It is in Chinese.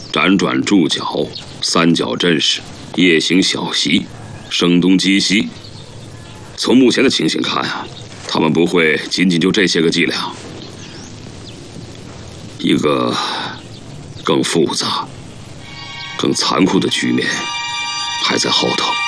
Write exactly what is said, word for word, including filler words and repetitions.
辗转驻脚、三角阵势、夜行小袭、声东击西。从目前的情形看啊，他们不会仅仅就这些个伎俩，一个更复杂、更残酷的局面还在后头。